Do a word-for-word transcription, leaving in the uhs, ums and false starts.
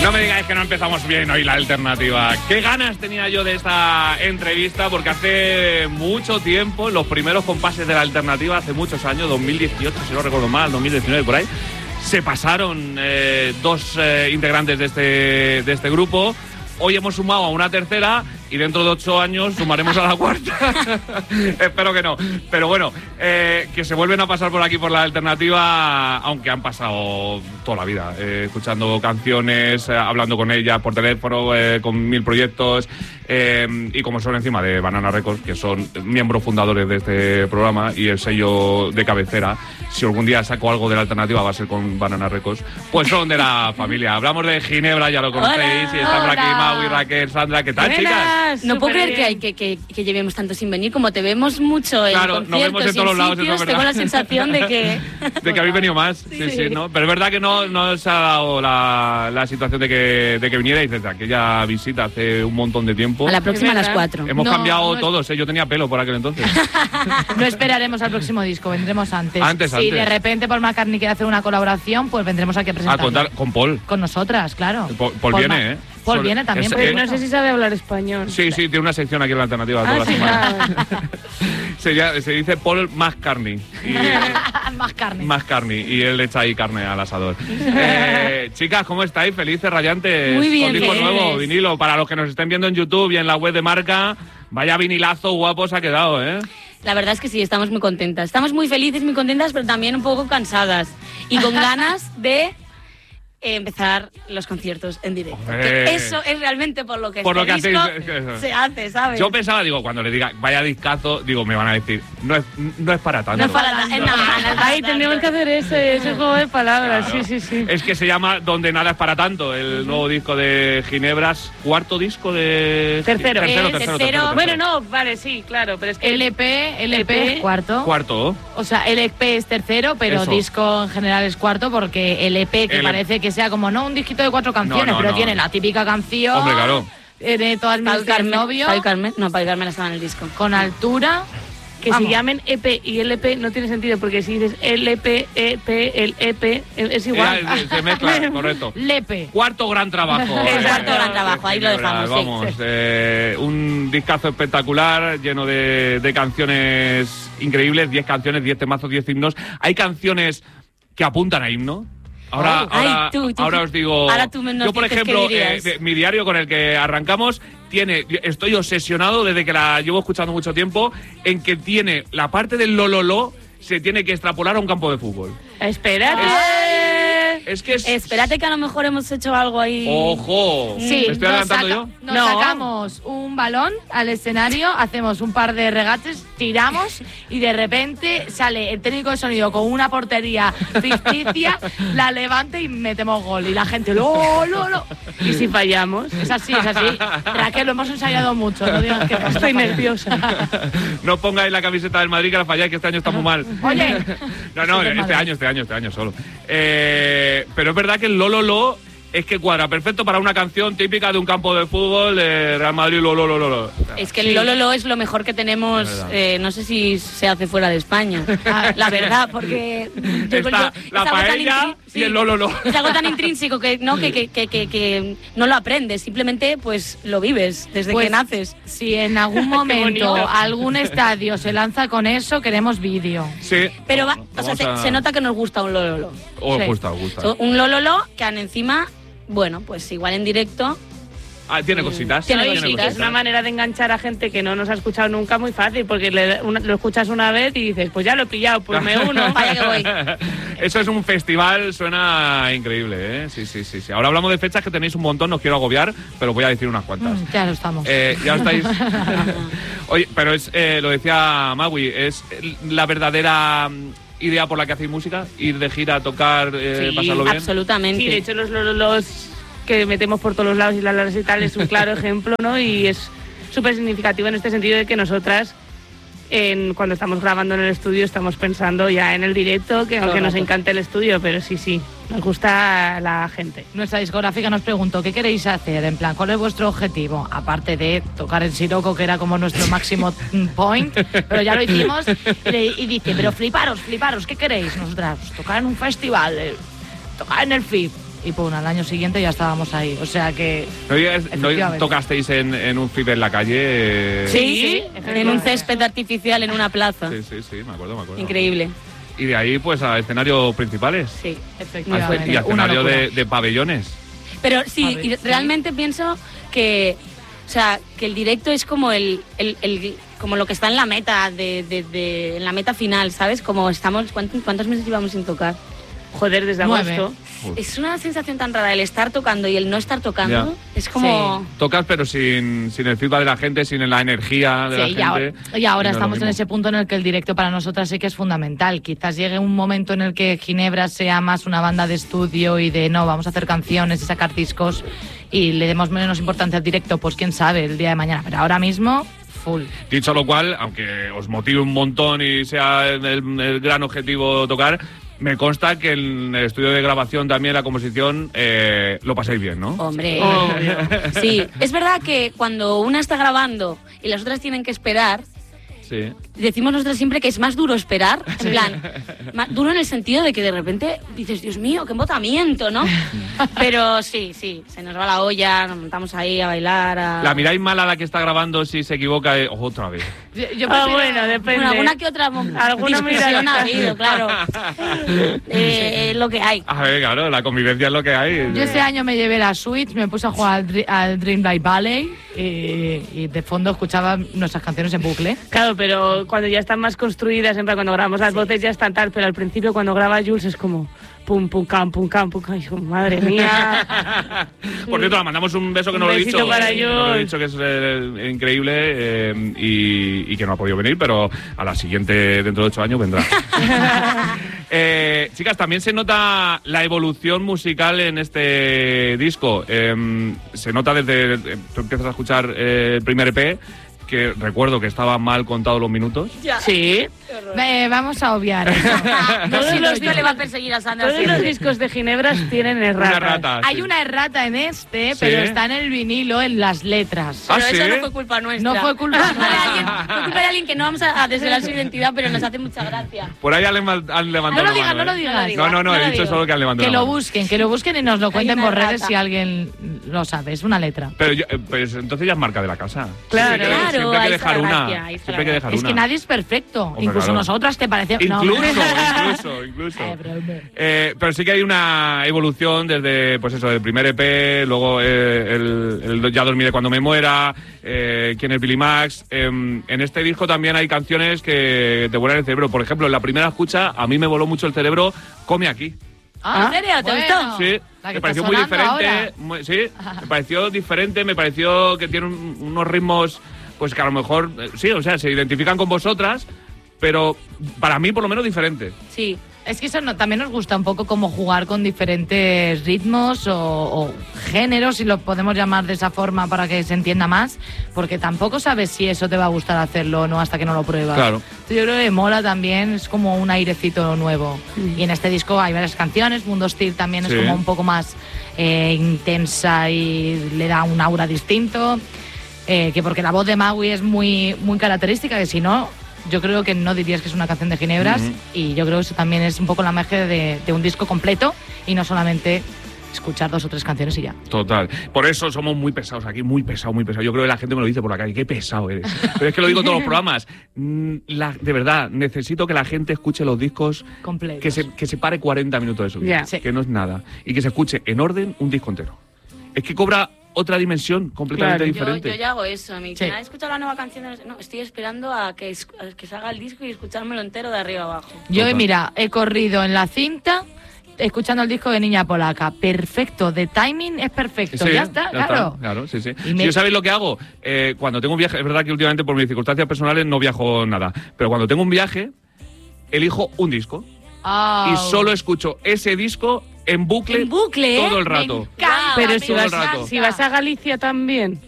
No me digáis que no empezamos bien hoy la alternativa. Qué ganas tenía yo de esta entrevista, porque hace mucho tiempo, los primeros compases de la alternativa, hace muchos años, dos mil dieciocho, si no recuerdo mal, dos mil diecinueve, por ahí, se pasaron eh, dos eh, integrantes de este, de este grupo. Hoy hemos sumado a una tercera y dentro de ocho años sumaremos a la cuarta. Espero que no. Pero bueno, eh, que se vuelven a pasar por aquí por la alternativa, aunque han pasado toda la vida eh, escuchando canciones, eh, hablando con ellas por teléfono, eh, con mil proyectos. Eh, y como son encima de Banana Records, que son miembros fundadores de este programa y el sello de cabecera, si algún día saco algo de la alternativa va a ser con Banana Records, pues son de la familia. Hablamos de Ginebra, ya lo conocéis, y están por aquí Mau y Raquel, Sandra. ¿Qué tal, Buenas. chicas? No puedo creer que, hay, que, que, que llevemos tanto sin venir, como te vemos mucho en claro, conciertos nos vemos en y todos en lados, sitios, eso es tengo verdad. la sensación de que... De que habéis venido más, sí, sí, sí, ¿no? Pero es verdad que no, no se ha dado la, la situación de que, de que vinierais desde aquella visita hace un montón de tiempo. A la próxima a las cuatro. Hemos No, cambiado no es- todos, ¿eh? Yo tenía pelo por aquel entonces. No esperaremos al próximo disco, vendremos antes. Antes, si antes. de repente Paul McCartney quiere hacer una colaboración, pues vendremos aquí a A presentarlo. contar con Paul. Con nosotras, claro. Paul, Paul Paul viene, Ma- ¿eh? Paul Sol- viene también, es- pero eh, No sé si sabe hablar español. Sí, sí, tiene una sección aquí en la alternativa toda Ah, la sí, semana. claro. Se, ya- se dice Paul McCartney. Y, Más carne. McCartney. Y él le echa ahí carne al asador. Eh, chicas, ¿cómo estáis? Felices, radiantes. Muy bien, Con disco felices. nuevo, vinilo. Para los que nos estén viendo en YouTube y en la web de Marca, vaya vinilazo guapo se ha quedado, ¿eh? La verdad es que sí, estamos muy contentas. Estamos muy felices, muy contentas, pero también un poco cansadas. Y con ganas de eh, empezar los conciertos en directo. Hombre. Que eso es realmente por lo que Por este lo que disco hacéis, es que eso. se hace, ¿sabes? Yo pensaba, digo, cuando le diga vaya discazo, digo, me van a decir, no es, no es para tanto. No es para ta- es nada, no es para Ay, tendríamos que tanto. hacer ese, ese juego de palabras. Claro. Sí, sí, sí. Es que se llama Donde nada es para tanto, el nuevo disco de Ginebras, cuarto disco de... Tercero. Tercero, Eh, tercero, tercero. tercero, Bueno, tercero. no, vale, sí, claro, pero es que... L P, L P L P, cuarto. Cuarto. O sea, L P es tercero, pero Eso. disco en general es cuarto, porque L P, que L- parece que sea como, no un disquito de cuatro canciones, No, no, pero no. tiene la típica canción. Hombre, claro. eh, De todas mis Paul Carmen, novio, Paul Carmen, no, Paul Carmen estaba en el disco. con altura. Que Vamos. se llamen E P y L P no tiene sentido, porque si dices L P, E P, el E P, es igual. Ya, se, se mezcla, correcto. Lepe. Cuarto gran trabajo. El eh, cuarto gran trabajo, ahí lo Ginebra, dejamos, sí. Vamos, eh, un discazo espectacular, lleno de, de canciones increíbles, diez canciones, diez temazos, diez himnos. Hay canciones que apuntan a himno. Ahora, Oh. Ay, ahora, tú, tú, ahora tú. os digo, Ahora tú me- nos yo por dices qué ejemplo, dirías. eh, de- mi diario con el que arrancamos tiene, yo estoy obsesionado desde que la llevo escuchando mucho tiempo, en que tiene la parte del lo lo lo se tiene que extrapolar a un campo de fútbol. Espérate. Es que es... Espérate que a lo mejor hemos hecho algo ahí. ¡Ojo! Sí, ¿Me estoy nos, adelantando saca- yo? nos No. sacamos un balón al escenario, hacemos un par de regates, tiramos y de repente sale el técnico de sonido con una portería ficticia, la levanta y metemos gol. Y la gente, ¡lo, lo, lo! Y si fallamos. Es así, es así. Raquel, lo hemos ensayado mucho, no digas que Estoy nerviosa. No pongáis la camiseta del Madrid que la falláis, que este año está muy mal. Oye. No, no, Soy del este Madrid. año, este año, este año solo. Eh, pero es verdad que el lo, lo, lo es que cuadra perfecto para una canción típica de un campo de fútbol de Real Madrid, lo, lo, lo, lo, lo. Es que el Lolo Lo es lo mejor que tenemos, Es verdad. eh, no sé si se hace fuera de España, la verdad, porque yo- Está yo- la es algo tan paella intrin- y el lo, lo, lo. Es algo tan intrínseco que no, que, que, que, que, que no lo aprendes, simplemente pues lo vives desde Pues, que naces. Si en algún momento bonito. algún estadio se lanza con eso, queremos vídeo. Sí. Pero va, o sea, Vamos se, a- se nota que nos gusta un Lolo Lo. Os Sí. gusta, os gusta. So, un Lolo Lo que han encima, bueno, pues igual en directo. Ah, tiene cositas. Tiene No, y cositas. que es una manera de enganchar a gente que no nos ha escuchado nunca muy fácil, porque le- una- lo escuchas una vez y dices, pues ya lo he pillado, pues me uno. Vaya que voy. Eso es un festival, suena increíble, ¿eh? Sí, sí, sí, sí. Ahora hablamos de fechas que tenéis un montón, no os quiero agobiar, pero voy a decir unas cuantas. Mm, ya lo estamos. Eh, ya estáis. Oye, pero es, eh, lo decía Maui, es la verdadera mm, idea por la que hacéis música, ir de gira, tocar, eh, Sí, pasarlo bien. Absolutamente. Sí, de hecho los, los, los que metemos por todos los lados y las laras y tal es un claro ejemplo, ¿no? Y es súper significativo en este sentido de que nosotras, en, cuando estamos grabando en el estudio, estamos pensando ya en el directo, que aunque nos encanta el estudio, pero sí, sí, nos gusta la gente. Nuestra discográfica nos preguntó, ¿qué queréis hacer? En plan, ¿cuál es vuestro objetivo? Aparte de tocar en Siroco, que era como nuestro máximo point, pero ya lo hicimos. Y, le- y dice, pero fliparos, fliparos, ¿qué queréis? Nosotras, tocar en un festival, eh, tocar en el F I P. y pues al año siguiente ya estábamos ahí. O sea que... ¿No, ¿no tocasteis en, en un feed en la calle? Eh... Sí, sí, en un césped artificial en una plaza. Sí, sí, sí, me acuerdo, me acuerdo. Increíble. Y de ahí, pues, a escenarios principales. Sí, efectivamente. Y a escenario de, de pabellones. Pero sí, ver, y realmente sí. pienso que, o sea, que el directo es como el, el, el como lo que está en la meta de, de, de en la meta final, ¿sabes? Como estamos, ¿cuántos, cuántos meses llevamos sin tocar? Joder, desde Nueve. agosto. Uf. Es una sensación tan rara el estar tocando y el no estar tocando. Ya. Es como... Sí. Tocas, pero sin, sin el feedback de la gente, sin la energía de Sí, la y gente. ahora, y ahora no es lo estamos en mismo. ese punto en el que el directo para nosotras sí que es fundamental. Quizás llegue un momento en el que Ginebra sea más una banda de estudio y de no, vamos a hacer canciones y sacar discos y le demos menos importancia al directo, pues quién sabe, el día de mañana. Pero ahora mismo, full. Dicho lo cual, aunque os motive un montón y sea el, el gran objetivo tocar, me consta que en el estudio de grabación también, la composición, eh, lo pasáis bien, ¿no? Hombre, Obvio. sí. Es verdad que cuando una está grabando y las otras tienen que esperar, Sí. decimos nosotros siempre que es más duro esperar, en plan, más duro en el sentido de que de repente dices, Dios mío, qué embotamiento, ¿no? Pero sí, sí, se nos va la olla, nos montamos ahí a bailar, a... ¿La miráis mal a la que está grabando si se equivoca? Eh, otra vez. Yo, yo Ah, prefiero- bueno, depende. Bueno, alguna que otra mo- Alguna discusión mirada. ha habido, claro. Eh, lo que hay. A ver, claro, la convivencia es lo que hay. Yo ese año me llevé la Switch, me puse a jugar al, Dr- al Dreamlight Valley y, y de fondo escuchaba nuestras canciones en bucle. Claro, pero cuando ya están más construidas, en plan, cuando grabamos las voces ya están tal, pero al principio cuando graba Jules es como pum, pum, cam, pum, cam, pum, cam, y como, madre mía. Por cierto, le mandamos un beso que Un no lo he besito dicho. para No lo he Jules. dicho que es eh, increíble eh, y, y que no ha podido venir, pero a la siguiente, dentro de ocho años, vendrá. eh, chicas, también se nota la evolución musical en este disco. Eh, se nota desde. eh, tú empiezas a escuchar eh, el primer E P, que recuerdo que estaban mal contados los minutos. Sí. Eh, vamos a obviar eso. Todos Sí, los yo- le va a perseguir a Sandra Todos los siempre. discos de Ginebras tienen Una erratas. rata. Hay sí. una errata en este, Sí. pero está en el vinilo, en las letras. Ah, Pero ¿sí? eso no fue culpa nuestra. No fue culpa Fue de nuestra. alguien, fue culpa de alguien que no vamos a, a desvelar su identidad, pero nos hace mucha gracia. Por ahí han, lema- han levantado No lo la digas, mano, no lo ¿eh? digas. No, no, no, No he lo dicho digo. solo que han levantado Que la lo mano. busquen, que lo busquen y nos lo cuenten una por redes rata. si alguien lo sabe. Es una letra. Pero yo, eh, pues entonces ya es marca de la casa. Claro. Siempre hay que- Claro, siempre hay ahí que está dejar la una. gracia, ahí está Siempre hay que la dejar Es una. que nadie es perfecto. Hombre, Incluso claro. nosotras te parece... No, Incluso, hombre. incluso, incluso. Eh, broma. Eh, pero sí que hay una evolución desde, pues eso, del primer E P, luego eh, el, el Ya dormiré cuando me muera, eh, quién es Billy Max. Eh, en este disco también hay canciones que te vuelan el cerebro. Por ejemplo, en la primera escucha a mí me voló mucho el cerebro Come aquí. Ah, ¿En serio? ¿Te gustó? Sí, la que me pareció está muy sonando diferente. ahora. muy- sí, me pareció diferente, me pareció que tiene un- unos ritmos, pues que a lo mejor, eh, sí, o sea, se identifican con vosotras, pero para mí por lo menos diferente. Sí. Es que eso no- también nos gusta un poco como jugar con diferentes ritmos o, o géneros, si lo podemos llamar de esa forma para que se entienda más, porque tampoco sabes si eso te va a gustar hacerlo o no hasta que no lo pruebas. Claro. Entonces yo creo que mola también, es como un airecito nuevo. Y en este disco hay varias canciones, Mundo Hostil también Sí. es como un poco más eh, intensa y le da un aura distinto, eh, que porque la voz de Maui es muy, muy característica, que si no... Yo creo que no dirías que es una canción de Ginebras Ujú. y yo creo que eso también es un poco la magia de, de un disco completo y no solamente escuchar dos o tres canciones y ya. Total. Por eso somos muy pesados aquí, muy pesados, muy pesados. Yo creo que la gente me lo dice por la calle, qué pesado eres. Pero es que lo digo en todos los programas. Mm, la- de verdad, necesito que la gente escuche los discos, Completos. que se, que se pare cuarenta minutos de su vida, Ya. Sí. que no es nada. Y que se escuche en orden un disco entero. Es que cobra otra dimensión completamente Claro. Yo, diferente. yo ya hago eso. A mí, Sí. ¿has escuchado la nueva canción? No, estoy esperando a que, es- a que salga el disco y escuchármelo entero de arriba abajo. Yo, Total. mira, he corrido en la cinta escuchando el disco de Niña Polaca. Perfecto, de timing es perfecto. Sí, ya está, claro. está, claro, sí, sí. Y me- Si yo sabéis lo que hago, eh, cuando tengo un viaje, es verdad que últimamente por mis circunstancias personales no viajo nada, pero cuando tengo un viaje, elijo un disco Ah, y solo escucho ese disco en bucle, En bucle, ¿eh? todo el rato. Me encanta, Pero me si Todo el vas, rato. si vas a Galicia también.